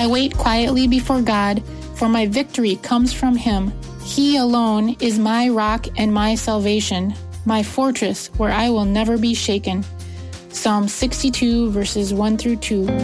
I wait quietly before God, for my victory comes from Him. He alone is my rock and my salvation, my fortress where I will never be shaken. Psalm 62, verses 1 through 2.